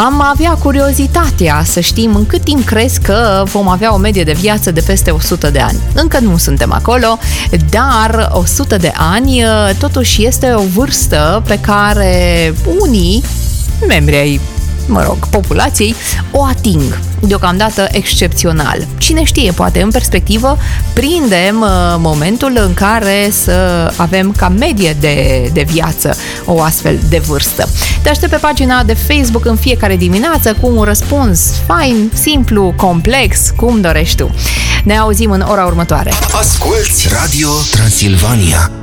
Am avea curiozitatea să știm în cât timp crezi că vom avea o medie de viață de peste 100 de ani. Încă nu suntem acolo, dar 100 de ani totuși este o vârstă pe care unii membri ai populației o ating deocamdată excepțional. Cine știe, poate în perspectivă prindem momentul în care să avem ca medie de viață o astfel de vârstă. Te aștept pe pagina de Facebook în fiecare dimineață cu un răspuns fain, simplu, complex, cum dorești tu. Ne auzim în ora următoare. Asculți Radio Transilvania.